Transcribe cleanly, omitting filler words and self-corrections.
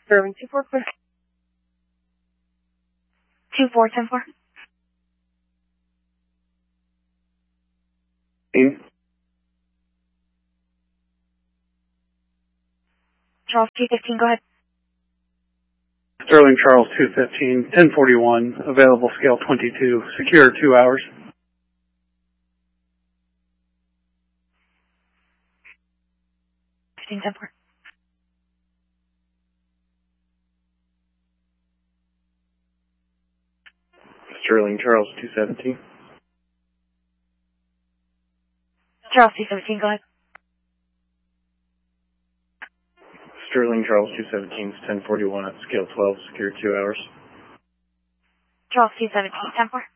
Sterling 24, clear. 2410-4. Charles 215, go ahead. Sterling Charles 215, 1041, available scale 22, secure 2 hours. Sterling Charles 217. Charles 217, go ahead. Sterling Charles 217 is 1041 at scale 12, secure 2 hours. Charles 217, 10-4.